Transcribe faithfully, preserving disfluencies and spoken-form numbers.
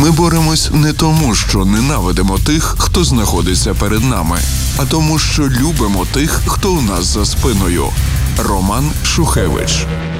Ми боремось не тому, що ненавидимо тих, хто знаходиться перед нами, а тому, що любимо тих, хто у нас за спиною. Роман Шухевич.